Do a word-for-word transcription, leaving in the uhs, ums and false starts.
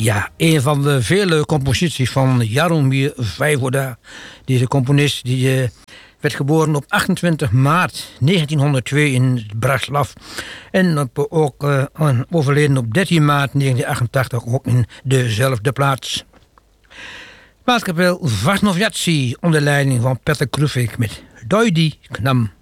Ja, een van de vele composities van Jaromír Vajvoda. Deze componist die, uh, werd geboren op achtentwintig maart negentienhonderdtwee in Braslav. En op, ook uh, overleden op dertien maart negentienhonderdachtachtig ook in dezelfde plaats. Maatkapel Vasnovjaci onder leiding van Petr Krufik met Dojdi k nam.